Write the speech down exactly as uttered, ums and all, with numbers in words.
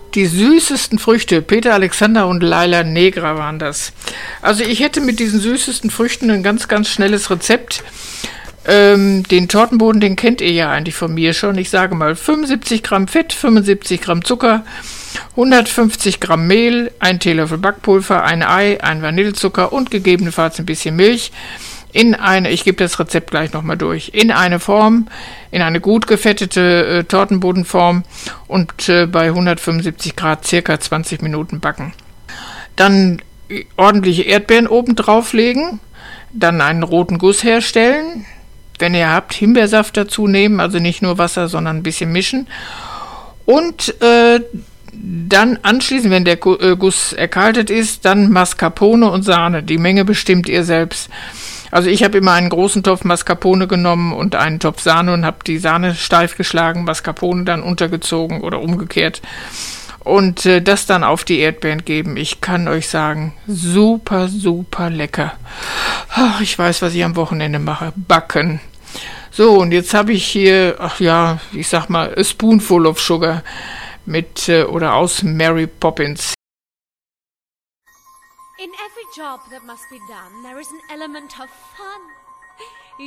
Die süßesten Früchte, Peter Alexander und Laila Negra waren das. Also ich hätte mit diesen süßesten Früchten ein ganz, ganz schnelles Rezept. Ähm, den Tortenboden, den kennt ihr ja eigentlich von mir schon. Ich sage mal fünfundsiebzig Gramm Fett, fünfundsiebzig Gramm Zucker, hundertfünfzig Gramm Mehl, ein Teelöffel Backpulver, ein Ei, ein Vanillezucker und gegebenenfalls ein bisschen Milch. In eine, ich gebe das Rezept gleich nochmal durch, in eine Form, in eine gut gefettete äh, Tortenbodenform und äh, bei hundertfünfundsiebzig Grad circa zwanzig Minuten backen. Dann ordentliche Erdbeeren oben drauflegen, dann einen roten Guss herstellen. Wenn ihr habt, Himbeersaft dazu nehmen, also nicht nur Wasser, sondern ein bisschen mischen. Und äh, dann anschließend, wenn der Guss erkaltet ist, dann Mascarpone und Sahne. Die Menge bestimmt ihr selbst. Also ich habe immer einen großen Topf Mascarpone genommen und einen Topf Sahne und habe die Sahne steif geschlagen, Mascarpone dann untergezogen oder umgekehrt und äh, das dann auf die Erdbeeren geben. Ich kann euch sagen, super, super lecker. Ach, ich weiß, was ich am Wochenende mache. Backen. So, und jetzt habe ich hier, ach ja, ich sag mal, a spoonful of sugar mit äh, oder aus Mary Poppins. In every job that must be done, there is an element of fun.